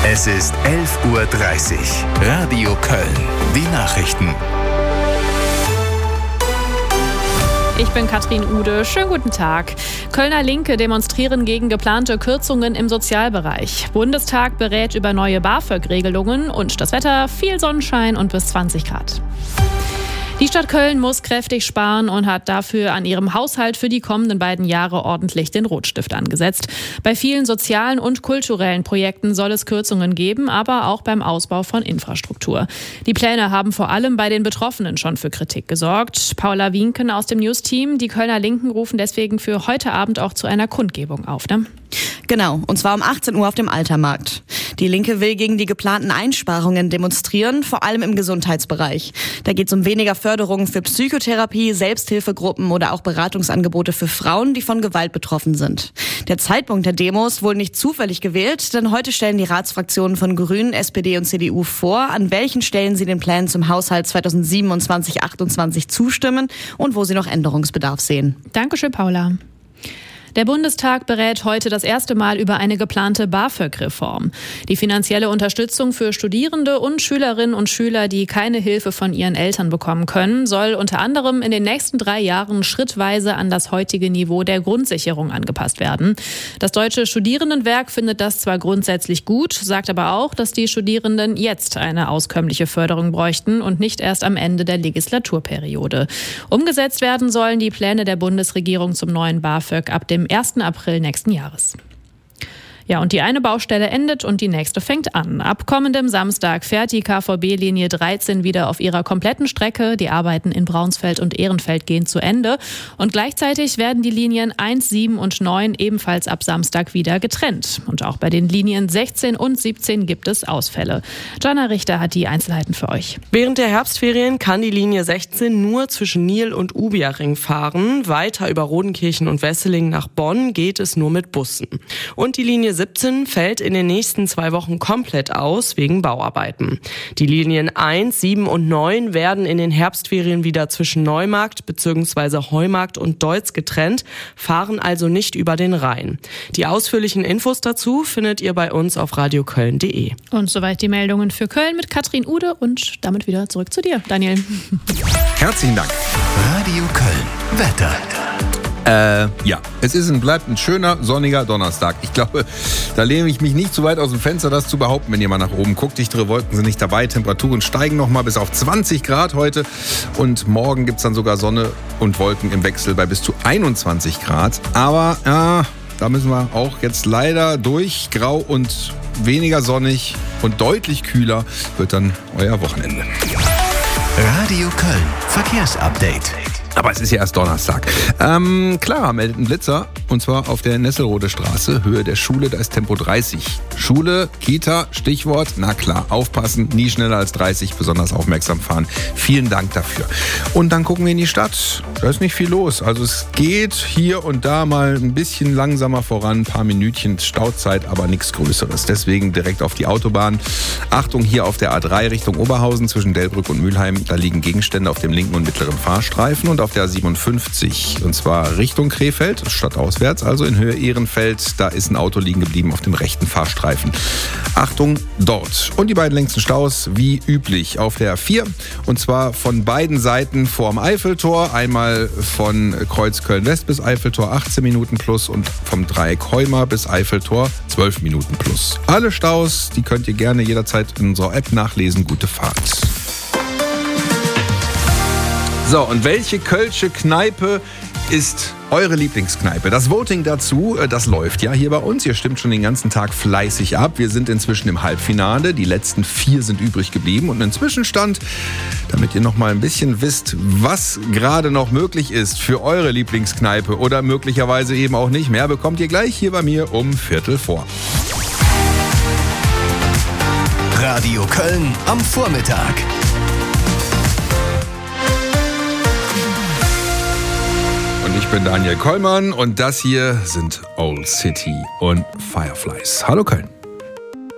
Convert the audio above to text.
Es ist 11:30 Uhr. Radio Köln. Die Nachrichten. Ich bin Katrin Ude. Schönen guten Tag. Kölner Linke demonstrieren gegen geplante Kürzungen im Sozialbereich. Bundestag berät über neue BAföG-Regelungen und das Wetter, viel Sonnenschein und bis 20 Grad. Die Stadt Köln muss kräftig sparen und hat dafür an ihrem Haushalt für die kommenden beiden Jahre ordentlich den Rotstift angesetzt. Bei vielen sozialen und kulturellen Projekten soll es Kürzungen geben, aber auch beim Ausbau von Infrastruktur. Die Pläne haben vor allem bei den Betroffenen schon für Kritik gesorgt. Paula Wienken aus dem News-Team. Die Kölner Linken rufen deswegen für heute Abend auch zu einer Kundgebung auf, ne? Genau, und zwar um 18 Uhr auf dem Altermarkt. Die Linke will gegen die geplanten Einsparungen demonstrieren, vor allem im Gesundheitsbereich. Da geht es um weniger Förderung für Psychotherapie, Selbsthilfegruppen oder auch Beratungsangebote für Frauen, die von Gewalt betroffen sind. Der Zeitpunkt der Demos wohl nicht zufällig gewählt, denn heute stellen die Ratsfraktionen von Grünen, SPD und CDU vor, an welchen Stellen sie den Plänen zum Haushalt 2027/28 zustimmen und wo sie noch Änderungsbedarf sehen. Dankeschön, Paula. Der Bundestag berät heute das erste Mal über eine geplante BAföG-Reform. Die finanzielle Unterstützung für Studierende und Schülerinnen und Schüler, die keine Hilfe von ihren Eltern bekommen können, soll unter anderem in den nächsten 3 Jahren schrittweise an das heutige Niveau der Grundsicherung angepasst werden. Das Deutsche Studierendenwerk findet das zwar grundsätzlich gut, sagt aber auch, dass die Studierenden jetzt eine auskömmliche Förderung bräuchten und nicht erst am Ende der Legislaturperiode. Umgesetzt werden sollen die Pläne der Bundesregierung zum neuen BAföG ab dem 1. April nächsten Jahres. Ja, und die eine Baustelle endet und die nächste fängt an. Ab kommendem Samstag fährt die KVB-Linie 13 wieder auf ihrer kompletten Strecke. Die Arbeiten in Braunsfeld und Ehrenfeld gehen zu Ende. Und gleichzeitig werden die Linien 1, 7 und 9 ebenfalls ab Samstag wieder getrennt. Und auch bei den Linien 16 und 17 gibt es Ausfälle. Jana Richter hat die Einzelheiten für euch. Während der Herbstferien kann die Linie 16 nur zwischen Nil und Ubiaring fahren. Weiter über Rodenkirchen und Wesseling nach Bonn geht es nur mit Bussen. Und die Linie 17 fällt in den nächsten 2 Wochen komplett aus wegen Bauarbeiten. Die Linien 1, 7 und 9 werden in den Herbstferien wieder zwischen Neumarkt bzw. Heumarkt und Deutz getrennt, fahren also nicht über den Rhein. Die ausführlichen Infos dazu findet ihr bei uns auf radioköln.de. Und soweit die Meldungen für Köln mit Katrin Ude und damit wieder zurück zu dir, Daniel. Herzlichen Dank. Radio Köln. Wetter. Ja, es ist und bleibt ein schöner, sonniger Donnerstag. Ich glaube, da lehne ich mich nicht zu weit aus dem Fenster, das zu behaupten, wenn ihr mal nach oben guckt. Dichtere Wolken sind nicht dabei, Temperaturen steigen nochmal bis auf 20 Grad heute. Und morgen gibt es dann sogar Sonne und Wolken im Wechsel bei bis zu 21 Grad. Aber ja, da müssen wir auch jetzt leider durch. Grau und weniger sonnig und deutlich kühler wird dann euer Wochenende. Radio Köln. Verkehrsupdate. Aber es ist ja erst Donnerstag. Clara meldet einen Blitzer, und zwar auf der Nesselrode Straße, Höhe der Schule, da ist Tempo 30. Schule, Kita, Stichwort, na klar, aufpassen, nie schneller als 30, besonders aufmerksam fahren. Vielen Dank dafür. Und dann gucken wir in die Stadt. Da ist nicht viel los. Also es geht hier und da mal ein bisschen langsamer voran, ein paar Minütchen Stauzeit, aber nichts Größeres. Deswegen direkt auf die Autobahn. Achtung, hier auf der A3 Richtung Oberhausen zwischen Delbrück und Mülheim, da liegen Gegenstände auf dem linken und mittleren Fahrstreifen. Und auf der 57, und zwar Richtung Krefeld, stadtauswärts, also in Höhe Ehrenfeld, da ist ein Auto liegen geblieben auf dem rechten Fahrstreifen. Achtung, dort. Und die beiden längsten Staus, wie üblich, auf der 4, und zwar von beiden Seiten vorm Eiffeltor, einmal von Kreuz Köln-West bis Eiffeltor 18 Minuten plus und vom Dreieck Heuma bis Eiffeltor 12 Minuten plus. Alle Staus, die könnt ihr gerne jederzeit in unserer App nachlesen. Gute Fahrt. So, und welche kölsche Kneipe ist eure Lieblingskneipe? Das Voting dazu, das läuft ja hier bei uns. Ihr stimmt schon den ganzen Tag fleißig ab. Wir sind inzwischen im Halbfinale. Die letzten 4 sind übrig geblieben. Und ein Zwischenstand, damit ihr noch mal ein bisschen wisst, was gerade noch möglich ist für eure Lieblingskneipe oder möglicherweise eben auch nicht mehr, bekommt ihr gleich hier bei mir um 15:45. Radio Köln am Vormittag. Ich bin Daniel Kollmann und das hier sind Old City und Fireflies. Hallo Köln.